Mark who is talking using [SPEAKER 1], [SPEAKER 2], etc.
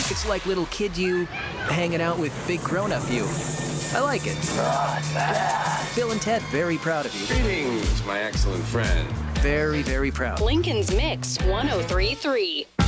[SPEAKER 1] It's like little kid you hanging out with big grown-up you. I like it. Bill and Ted, very proud of you.
[SPEAKER 2] Greetings, my excellent friend.
[SPEAKER 1] Very, very proud.
[SPEAKER 3] Lincoln's Mix 1033.